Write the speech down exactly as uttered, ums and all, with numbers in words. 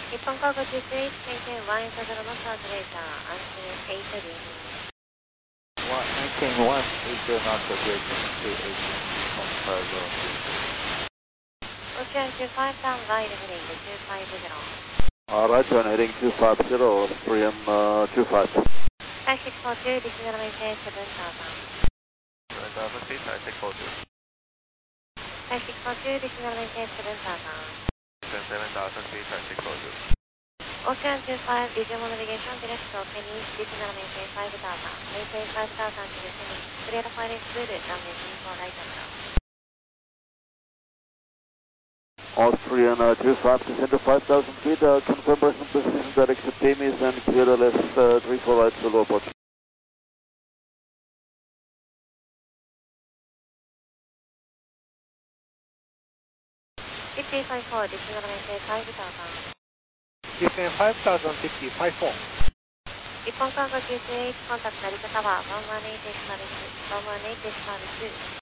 日本航空 two two eight, maintain one eight zero knots operator, answer eight零。 maintain one eight zero knots operator to eighteen point five zero. Ocean two five, down right heading two five zero. Uh, right turn heading two five zero, Korean uh, two five. Type six four two, decision maintain seven thousand. seven thousand feet, Type six four two. Type six four two, decision maintain seven thousand. seven thousand feet, Type six four two. Ocean two five, visual navigation, direct to Kenny, decision maintain five thousand. Maintain five thousand to the Kenny. Clear the flight exclude, runway for right turn. Austrian uh, two five, descend to five thousand feet, uh, confirm present position, direct to Timis and clear the left uh, three four right to low approach. fifty five four, decision maintain five thousand. Descend five thousand fifty, five four. 日本航空 two two eight, contact Narita Tower one one eight decimal two, one one eight decimal two.